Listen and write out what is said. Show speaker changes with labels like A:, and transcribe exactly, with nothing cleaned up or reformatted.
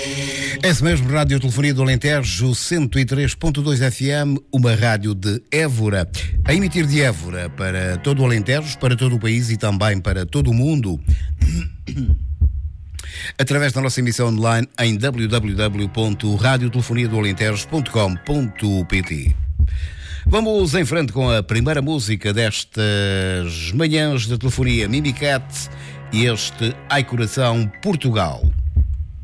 A: Esse mesmo, Rádio Telefonia do Alentejo, cento e três ponto dois F M, uma rádio de Évora, a emitir de Évora para todo o Alentejo, para todo o país e também para todo o mundo, através da nossa emissão online em w w w ponto radio telefonia do alentejo ponto com ponto p t. Vamos em frente com a primeira música destas manhãs da telefonia, Mimicat, e este Ai Coração Portugal.